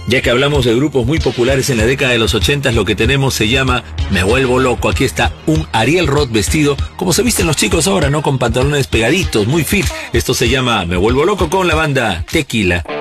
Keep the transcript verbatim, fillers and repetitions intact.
Ya que hablamos de grupos muy populares en la década de los ochentas, lo que tenemos se llama Me Vuelvo Loco. Aquí está un Ariel Roth vestido como se visten los chicos ahora, ¿no? Con pantalones pegaditos, muy fit. Esto se llama Me Vuelvo Loco con la banda Tequila.